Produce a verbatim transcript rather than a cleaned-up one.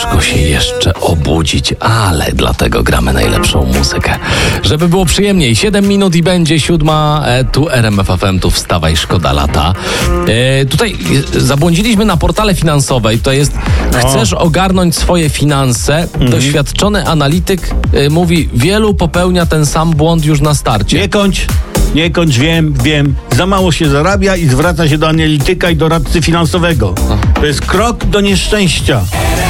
ciężko się jeszcze obudzić, ale dlatego gramy najlepszą muzykę. Żeby było przyjemniej, siedem minut i będzie siódma, e, tu R M F F M, tu wstawaj, szkoda lata. E, tutaj e, zabłądziliśmy na portale finansowej, to jest, chcesz ogarnąć swoje finanse, mhm. doświadczony analityk e, mówi, wielu popełnia ten sam błąd już na starcie. Nie kończ. Nie kończ, wiem, wiem. Za mało się zarabia i zwraca się do analityka i doradcy finansowego. To jest krok do nieszczęścia.